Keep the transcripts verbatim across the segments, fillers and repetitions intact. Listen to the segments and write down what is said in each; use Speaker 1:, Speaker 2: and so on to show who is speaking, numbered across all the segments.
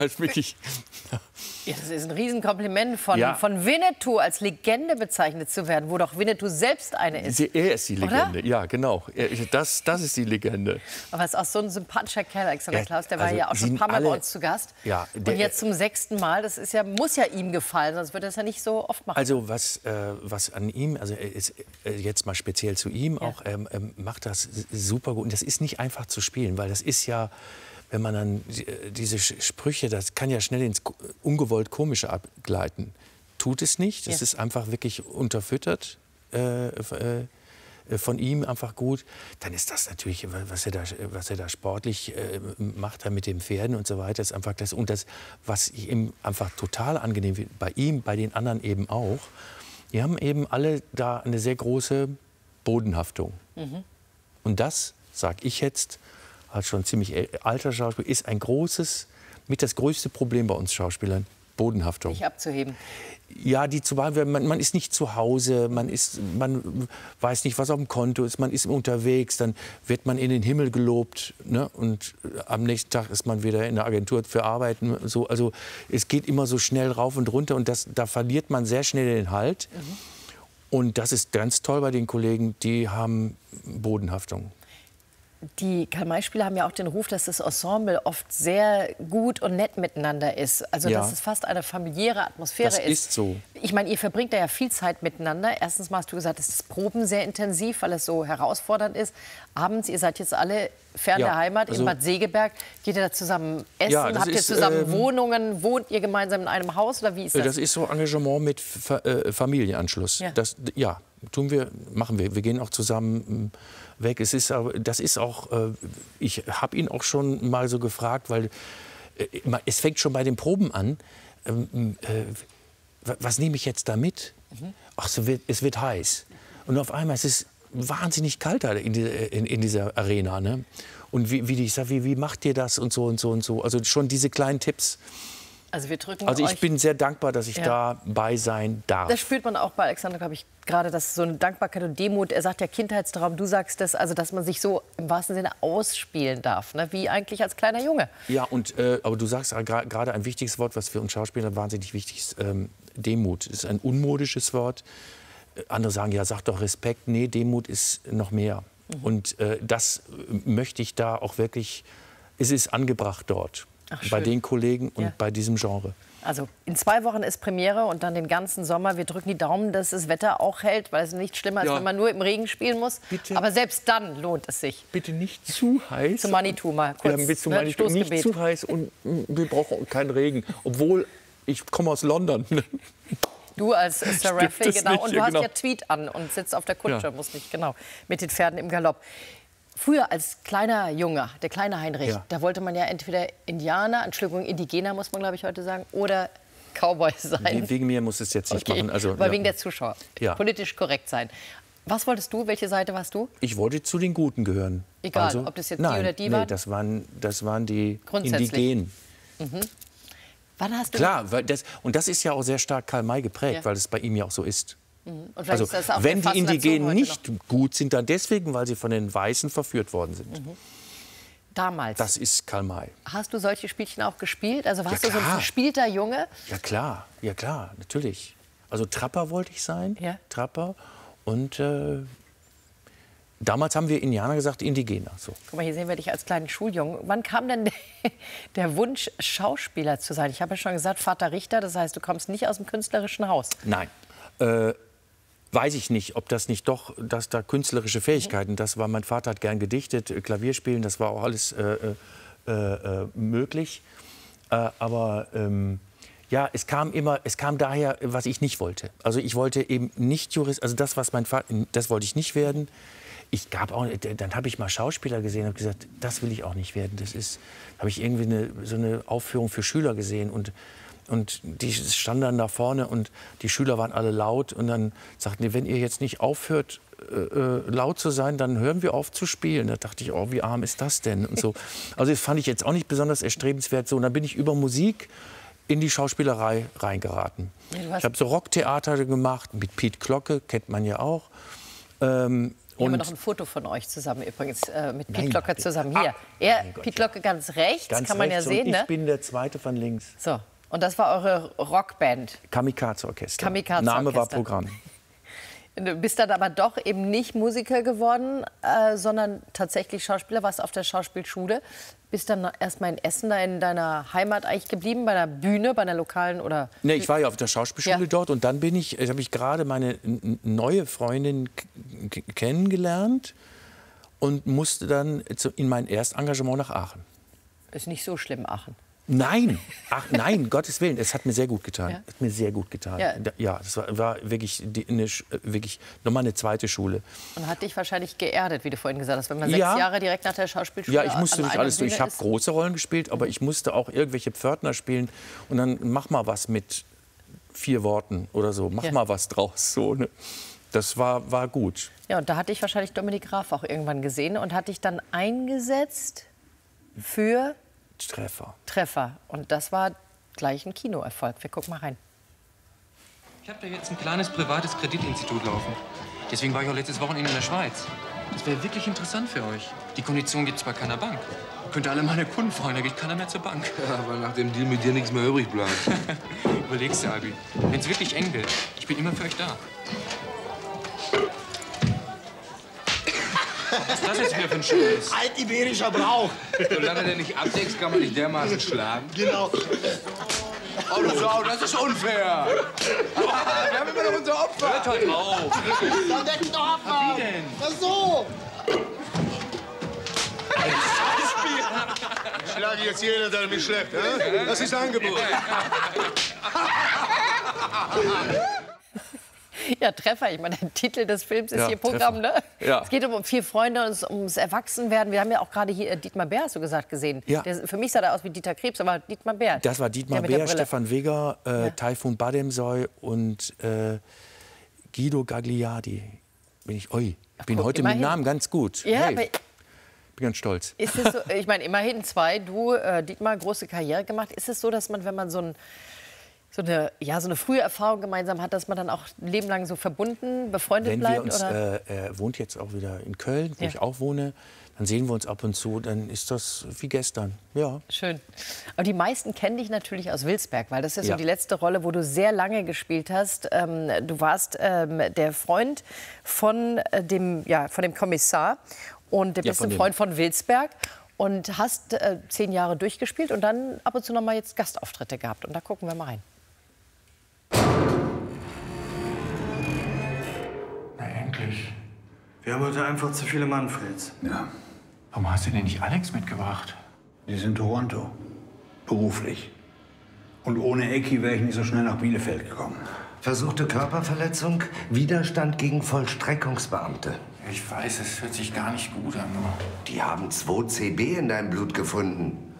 Speaker 1: Als wirklich.
Speaker 2: Ja, das ist ein Riesenkompliment, von,
Speaker 1: Ja.
Speaker 2: von Winnetou als Legende bezeichnet zu werden, wo doch Winnetou selbst eine ist.
Speaker 1: Sie, er ist die Legende,
Speaker 2: Oder?
Speaker 1: ja, genau. Er, das, das ist die Legende.
Speaker 2: Aber es ist auch so ein sympathischer Kerl, Alexander
Speaker 1: Ja,
Speaker 2: Klaus, der war
Speaker 1: also
Speaker 2: ja auch schon
Speaker 1: sind
Speaker 2: ein paar Mal
Speaker 1: alle-
Speaker 2: bei uns zu Gast.
Speaker 1: Ja, der-
Speaker 2: Und jetzt zum sechsten Mal, das ist ja, muss ja ihm gefallen, sonst würde er es ja nicht so oft machen.
Speaker 1: Also was, äh, was an ihm, also er ist äh, jetzt mal speziell zu ihm
Speaker 2: Ja.
Speaker 1: auch, ähm, ähm, macht das super gut. Und das ist nicht einfach zu spielen, weil das ist ja, wenn man dann äh, diese Sch- Sprüche, das kann ja schnell ins ko- ungewollt Komische abgleiten. Tut es nicht, das
Speaker 2: Ja.
Speaker 1: ist einfach wirklich unterfüttert äh, äh, von ihm einfach gut. Dann ist das natürlich, was er da, was er da sportlich äh, macht, da mit den Pferden und so weiter, ist einfach das. Und das, was ich ihm einfach total angenehm finde, bei ihm, bei den anderen eben auch, die haben eben alle da eine sehr große Bodenhaftung. Und das, sage ich jetzt, als schon ziemlich äl- alter Schauspieler, ist ein großes, mit das größte Problem bei uns Schauspielern, Bodenhaftung.
Speaker 2: Nicht abzuheben.
Speaker 1: Ja, die zu behalten, man, man ist nicht zu Hause, man, ist, man weiß nicht, was auf dem Konto ist, man ist unterwegs, dann wird man in den Himmel gelobt, ne? Und am nächsten Tag ist man wieder in der Agentur für Arbeiten. So, also es geht immer so schnell rauf und runter und das, da verliert man sehr schnell den Halt.
Speaker 2: Mhm.
Speaker 1: Und das ist ganz toll bei den Kollegen, die haben Bodenhaftung.
Speaker 2: Die Karl-May-Spieler haben ja auch den Ruf, dass das Ensemble oft sehr gut und nett miteinander ist. Also
Speaker 1: Ja.
Speaker 2: dass es fast eine familiäre Atmosphäre
Speaker 1: Das
Speaker 2: ist.
Speaker 1: ist so.
Speaker 2: Ich meine, ihr verbringt da ja viel Zeit miteinander. Erstens mal hast du gesagt, es ist Proben sehr intensiv, weil es so herausfordernd ist. Abends, ihr seid jetzt alle fern
Speaker 1: Ja,
Speaker 2: der Heimat in
Speaker 1: also-
Speaker 2: Bad Segeberg. Geht ihr da zusammen essen?
Speaker 1: Ja, das
Speaker 2: Habt ihr
Speaker 1: ist,
Speaker 2: zusammen
Speaker 1: ähm,
Speaker 2: Wohnungen? Wohnt ihr gemeinsam in einem Haus oder wie ist das?
Speaker 1: Das ist so Engagement mit Fa äh, Familienanschluss.
Speaker 2: Ja.
Speaker 1: Das, ja, tun wir, machen wir. Wir gehen auch zusammen äh, weg. Es ist, aber- das ist auch, äh, ich habe ihn auch schon mal so gefragt, weil äh, es fängt schon bei den Proben an. Ähm, äh, wa- was nehme ich jetzt da mit? Ach, so wird, es wird heiß. Und auf einmal ist es wahnsinnig kalt da in, die, in, in dieser Arena. Ne? Und wie, wie, ich sag, wie, wie macht ihr das und so und so und so? Also schon diese kleinen Tipps.
Speaker 2: Also wir drücken
Speaker 1: Also ich
Speaker 2: euch.
Speaker 1: bin sehr dankbar, dass ich
Speaker 2: Ja.
Speaker 1: dabei sein darf.
Speaker 2: Das spürt man auch bei Alexander, glaube ich, gerade, dass so eine Dankbarkeit und Demut, er sagt ja Kindheitstraum, du sagst das, also dass man sich so im wahrsten Sinne ausspielen darf, ne? Wie eigentlich als kleiner Junge.
Speaker 1: Ja, und, äh, aber du sagst gra- gerade ein wichtiges Wort, was für uns Schauspieler wahnsinnig wichtig ist, ähm, Demut. Das ist ein unmodisches Wort. Äh, Andere sagen, ja, sag doch Respekt. Nee, Demut ist noch mehr.
Speaker 2: Mhm.
Speaker 1: Und äh, das äh, möchte ich da auch wirklich, es ist angebracht dort.
Speaker 2: Ach,
Speaker 1: Bei
Speaker 2: schön.
Speaker 1: den Kollegen und
Speaker 2: Ja.
Speaker 1: bei diesem Genre.
Speaker 2: Also in zwei Wochen ist Premiere und dann den ganzen Sommer. Wir drücken die Daumen, dass das Wetter auch hält, weil es nicht schlimmer ist,
Speaker 1: Ja.
Speaker 2: wenn man nur im Regen spielen muss.
Speaker 1: Bitte.
Speaker 2: Aber selbst dann lohnt es sich.
Speaker 1: Bitte nicht zu heiß.
Speaker 2: Zu Manitou mal kurz,
Speaker 1: Ja, bis zu
Speaker 2: ne,
Speaker 1: Manitou. Nicht
Speaker 2: Stoßgebet.
Speaker 1: zu heiß und mm, wir brauchen keinen Regen. Obwohl, ich komme aus London.
Speaker 2: Du als Sir Raffy,
Speaker 1: es
Speaker 2: genau.
Speaker 1: nicht,
Speaker 2: Und du
Speaker 1: ja,
Speaker 2: hast
Speaker 1: genau.
Speaker 2: ja Tweet an und sitzt auf der Kutsche,
Speaker 1: Ja.
Speaker 2: musst nicht, genau, mit den Pferden im Galopp. Früher als kleiner Junge, der kleine Heinrich,
Speaker 1: Ja.
Speaker 2: da wollte man ja entweder Indianer, Entschuldigung, Indigener muss man, glaube ich, heute sagen, oder Cowboy sein.
Speaker 1: Wegen mir muss es jetzt nicht
Speaker 2: Okay,
Speaker 1: machen. Also,
Speaker 2: aber
Speaker 1: ja.
Speaker 2: wegen der Zuschauer.
Speaker 1: Ja.
Speaker 2: Politisch korrekt sein. Was wolltest du? Welche Seite warst du?
Speaker 1: Ich wollte zu den Guten gehören.
Speaker 2: Egal, ob das jetzt die
Speaker 1: nein,
Speaker 2: oder die
Speaker 1: nee,
Speaker 2: waren?
Speaker 1: das waren, das waren die
Speaker 2: Grundsätzlich.
Speaker 1: Indigenen.
Speaker 2: Wann hast du
Speaker 1: Klar, weil das, und das ist ja auch sehr stark Karl May geprägt,
Speaker 2: Ja.
Speaker 1: weil es bei ihm ja auch so ist.
Speaker 2: Und vielleicht
Speaker 1: Also,
Speaker 2: ist das auch
Speaker 1: wenn
Speaker 2: eine
Speaker 1: die
Speaker 2: Faszination
Speaker 1: Indigenen
Speaker 2: heute
Speaker 1: nicht
Speaker 2: noch.
Speaker 1: gut sind, dann deswegen, weil sie von den Weißen verführt worden sind.
Speaker 2: Damals.
Speaker 1: Das ist Karl May.
Speaker 2: Hast du solche Spielchen auch gespielt? Also warst
Speaker 1: Ja,
Speaker 2: du so ein
Speaker 1: klar.
Speaker 2: verspielter Junge?
Speaker 1: Ja klar, ja klar, natürlich. Also Trapper wollte ich sein,
Speaker 2: Ja.
Speaker 1: Trapper. Und äh, damals haben wir Indianer gesagt, Indigener. So.
Speaker 2: Guck mal, hier sehen wir dich als kleinen Schuljungen. Wann kam denn der Wunsch, Schauspieler zu sein? Ich habe ja schon gesagt, Vater Richter, das heißt, du kommst nicht aus dem künstlerischen Haus.
Speaker 1: Nein. Äh, weiß ich nicht, ob das nicht doch, dass da künstlerische Fähigkeiten, das war, mein Vater hat gern gedichtet, äh, Klavier spielen, das war auch alles äh, äh, äh, möglich. Äh, aber ähm, ja, es kam immer, es kam daher, was ich nicht wollte. Also ich wollte eben nicht Jurist, also das, was mein Vater, das wollte ich nicht werden. Ich gab auch, dann habe ich mal Schauspieler gesehen und habe gesagt, das will ich auch nicht werden. Das ist, habe ich irgendwie eine, so eine Aufführung für Schüler gesehen und Und die standen dann da vorne und die Schüler waren alle laut. Und dann sagten die, wenn ihr jetzt nicht aufhört, äh, laut zu sein, dann hören wir auf zu spielen. Da dachte ich, oh, wie arm ist das denn? Und so. Also das fand ich jetzt auch nicht besonders erstrebenswert. So, und dann bin ich über Musik in die Schauspielerei reingeraten.
Speaker 2: Ja, du hast-
Speaker 1: Ich habe so Rocktheater gemacht mit Piet Glocke, kennt man ja auch. Ähm,
Speaker 2: Hier haben wir
Speaker 1: Und
Speaker 2: noch ein Foto von euch zusammen übrigens, äh, mit Piet
Speaker 1: Nein,
Speaker 2: Glocke
Speaker 1: bitte.
Speaker 2: zusammen. Hier,
Speaker 1: Ah,
Speaker 2: er,
Speaker 1: mein Gott,
Speaker 2: Piet
Speaker 1: ja.
Speaker 2: Glocke ganz rechts,
Speaker 1: ganz
Speaker 2: kann man
Speaker 1: rechts
Speaker 2: ja sehen.
Speaker 1: und ich
Speaker 2: Ne?
Speaker 1: bin der Zweite von links.
Speaker 2: So, und das war eure Rockband.
Speaker 1: Kamikaze-Orchester.
Speaker 2: Kamikaze
Speaker 1: Name war
Speaker 2: Orchester.
Speaker 1: Programm.
Speaker 2: Du bist dann aber doch eben nicht Musiker geworden, äh, sondern tatsächlich Schauspieler, warst auf der Schauspielschule. Bist dann erst mal in Essen, da in deiner Heimat eigentlich geblieben, bei der Bühne, bei einer lokalen oder...
Speaker 1: Nee, ich war ja auf der Schauspielschule
Speaker 2: Ja.
Speaker 1: dort und dann bin ich, äh, habe ich gerade meine n- neue Freundin k- kennengelernt und musste dann zu, in mein Erstengagement nach Aachen.
Speaker 2: Ist nicht so schlimm, Aachen.
Speaker 1: Nein, ach nein, Gottes Willen, es hat mir sehr gut getan.
Speaker 2: Ja.
Speaker 1: Hat mir sehr gut getan.
Speaker 2: Ja.
Speaker 1: Da- Ja, das war, war wirklich, die, eine, Sch- wirklich nochmal eine zweite Schule.
Speaker 2: Und hat dich wahrscheinlich geerdet, wie du vorhin gesagt hast, wenn man
Speaker 1: Ja.
Speaker 2: sechs Jahre direkt nach der Schauspielschule
Speaker 1: Ja, ich musste
Speaker 2: an
Speaker 1: nicht
Speaker 2: einer
Speaker 1: alles durch.
Speaker 2: Bühne
Speaker 1: Ich habe
Speaker 2: ist.
Speaker 1: große Rollen gespielt, aber ich musste auch irgendwelche Pförtner spielen. Und dann mach mal was mit vier Worten oder so. Mach
Speaker 2: Ja.
Speaker 1: mal was draus. So, ne? Das war, war gut.
Speaker 2: Ja, und da hat dich wahrscheinlich Dominik Graf auch irgendwann gesehen und hat dich dann eingesetzt für
Speaker 1: Treffer.
Speaker 2: Treffer. Und das war gleich ein Kinoerfolg. Wir gucken mal rein.
Speaker 3: Ich habe da jetzt ein kleines privates Kreditinstitut laufen. Deswegen war ich auch letztes Wochenende in der Schweiz. Das wäre wirklich interessant für euch. Die Kondition gibt es bei keiner Bank. Könnt ihr alle meine Kunden fragen, da geht keiner mehr zur Bank.
Speaker 4: Ja, weil nach dem Deal mit dir nichts mehr übrig bleibt.
Speaker 3: Überlegst du, Albi. Wenn es wirklich eng wird, ich bin immer für euch da. Was ist das jetzt wieder für ein Scheiß?
Speaker 5: Altiberischer Brauch.
Speaker 4: Solange der nicht abdeckst, kann man nicht dermaßen schlagen.
Speaker 5: Genau.
Speaker 4: Oh, du Sau, das ist unfair. Wir haben immer noch unser Opfer.
Speaker 3: Hört halt auf.
Speaker 5: Dann deck doch ab, Mann.
Speaker 3: Wie denn?
Speaker 5: Na so.
Speaker 4: Ich schlage jetzt jeden, der mich schleppt. Hä? Das ist Angebot.
Speaker 2: Ja, Treffer. Ich meine, der Titel des Films ist
Speaker 1: Ja,
Speaker 2: hier Programm,
Speaker 1: Treffer.
Speaker 2: ne?
Speaker 1: Ja.
Speaker 2: Es geht um vier Freunde und ums Erwachsenwerden. Wir haben ja auch gerade hier äh, Dietmar Bär, hast du gesagt, gesehen.
Speaker 1: Ja.
Speaker 2: Der, für mich sah der aus wie Dieter Krebs, aber Dietmar Bär.
Speaker 1: Das war Dietmar
Speaker 2: Der mit der
Speaker 1: Bär,
Speaker 2: Brille.
Speaker 1: Stefan Wigger, äh,
Speaker 2: Ja.
Speaker 1: Taifun Bademsoy und äh, Guido Gagliardi. Bin ich, oi, ich bin
Speaker 2: guck,
Speaker 1: heute
Speaker 2: immerhin.
Speaker 1: mit Namen ganz gut.
Speaker 2: Ja,
Speaker 1: Hey,
Speaker 2: aber
Speaker 1: bin ganz stolz.
Speaker 2: ist es so, ich meine, immerhin zwei, du, äh, Dietmar, große Karriere gemacht. Ist es so, dass man, wenn man so, ein, so, eine, ja, so eine frühe Erfahrung gemeinsam hat, dass man dann auch ein Leben lang so verbunden, befreundet
Speaker 1: Wenn
Speaker 2: bleibt?
Speaker 1: wir uns,
Speaker 2: oder?
Speaker 1: äh, er wohnt jetzt auch wieder in Köln, wo
Speaker 2: Ja.
Speaker 1: ich auch wohne, dann sehen wir uns ab und zu, dann ist das wie gestern. Ja.
Speaker 2: Schön. Aber die meisten kennen dich natürlich aus Wilsberg, weil das ist so
Speaker 1: Ja.
Speaker 2: die letzte Rolle, wo du sehr lange gespielt hast. Ähm, du warst ähm, der Freund von, äh, dem, ja, von dem Kommissar und du
Speaker 1: Ja,
Speaker 2: bist
Speaker 1: von
Speaker 2: ein
Speaker 1: dem.
Speaker 2: Freund von Wilsberg und hast äh, zehn Jahre durchgespielt und dann ab und zu noch mal jetzt Gastauftritte gehabt. Und da gucken wir mal rein.
Speaker 6: Na endlich.
Speaker 5: Wir haben heute einfach zu viele Manfreds.
Speaker 6: Ja. Warum hast du denn nicht Alex mitgebracht?
Speaker 7: Die sind in Toronto. Beruflich. Und ohne Ecki wäre ich nicht so schnell nach Bielefeld gekommen.
Speaker 8: Versuchte Körperverletzung, Widerstand gegen Vollstreckungsbeamte.
Speaker 6: Ich weiß, es hört sich gar nicht gut an. aber-
Speaker 8: Die haben zwei C B in deinem Blut gefunden.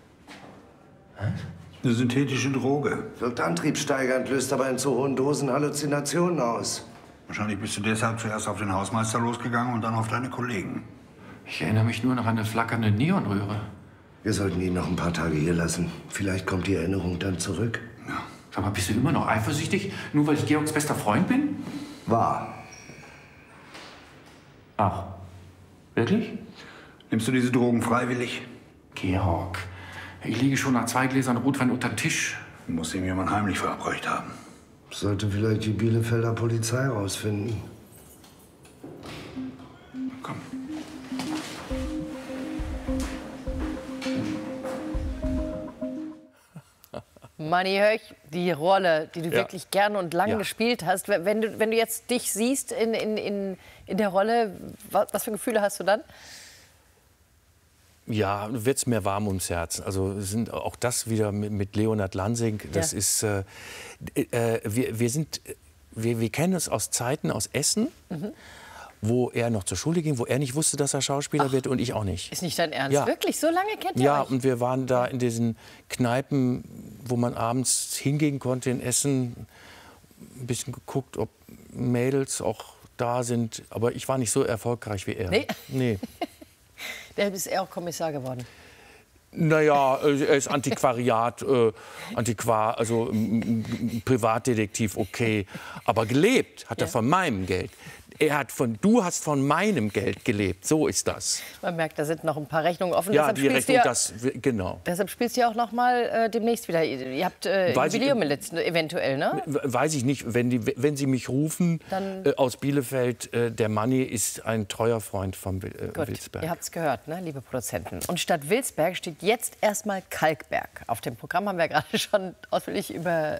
Speaker 7: Eine synthetische Droge.
Speaker 8: Wirkt antriebssteigernd, löst aber in zu hohen Dosen Halluzinationen aus.
Speaker 7: Wahrscheinlich bist du deshalb zuerst auf den Hausmeister losgegangen und dann auf deine Kollegen.
Speaker 6: Ich erinnere mich nur noch an eine flackernde Neonröhre.
Speaker 8: Wir sollten ihn noch ein paar Tage hier lassen. Vielleicht kommt die Erinnerung dann zurück.
Speaker 6: Sag mal, bist du immer noch eifersüchtig, nur weil ich Georgs bester Freund bin?
Speaker 8: Wahr.
Speaker 6: Ach, wirklich?
Speaker 7: Nimmst du diese Drogen freiwillig?
Speaker 6: Georg, ich liege schon nach zwei Gläsern Rotwein unter Tisch.
Speaker 7: Muss ihm jemand heimlich verabreicht haben.
Speaker 8: Sollte vielleicht die Bielefelder Polizei rausfinden.
Speaker 6: Komm.
Speaker 2: Manni Höch, die Rolle, die du
Speaker 1: Ja.
Speaker 2: wirklich gerne und lange
Speaker 1: Ja.
Speaker 2: gespielt hast. Wenn du, wenn du jetzt dich siehst in, in, in, in der Rolle, was, was für Gefühle hast du dann?
Speaker 1: Ja, wird es mir warm ums Herz. Also sind auch das wieder mit, mit Leonhard Lansing. Das
Speaker 2: Ja.
Speaker 1: ist, äh, äh, wir, wir sind, wir, wir kennen uns aus Zeiten aus Essen,
Speaker 2: Mhm.
Speaker 1: wo er noch zur Schule ging, wo er nicht wusste, dass er Schauspieler wird und ich auch nicht.
Speaker 2: Ist nicht dein Ernst?
Speaker 1: Ja.
Speaker 2: Wirklich? So lange kennt ihr
Speaker 1: Ja,
Speaker 2: euch?
Speaker 1: und wir waren da in diesen Kneipen, wo man abends hingehen konnte in Essen, ein bisschen geguckt, ob Mädels auch da sind. Aber ich war nicht so erfolgreich wie er.
Speaker 2: Nee?
Speaker 1: Nee.
Speaker 2: Der ist eher auch Kommissar geworden.
Speaker 1: Naja, äh, er ist Antiquariat, äh, Antiquar, also mm, mm, Privatdetektiv, okay. Aber gelebt hat er
Speaker 2: Ja.
Speaker 1: von meinem Geld. er hat von, du hast von meinem Geld gelebt. So ist das.
Speaker 2: Man merkt, da sind noch ein paar Rechnungen offen.
Speaker 1: Ja,
Speaker 2: deshalb
Speaker 1: die
Speaker 2: spielst
Speaker 1: Rechnung,
Speaker 2: du ja,
Speaker 1: das, genau.
Speaker 2: deshalb spielst du ja auch noch mal äh, demnächst wieder. Ihr habt äh,
Speaker 1: Weiß
Speaker 2: Jubiläum
Speaker 1: ich-
Speaker 2: letzten, eventuell, ne?
Speaker 1: Weiß ich nicht, wenn, die, wenn Sie mich rufen
Speaker 2: Dann-
Speaker 1: äh, aus Bielefeld, äh, der Manni ist ein treuer Freund von Wil äh,
Speaker 2: Gut,
Speaker 1: Wilsberg.
Speaker 2: ihr habt es gehört, ne, liebe Produzenten. Und statt Wilsberg steht jetzt erstmal Kalkberg. Auf dem Programm haben wir gerade schon ausführlich über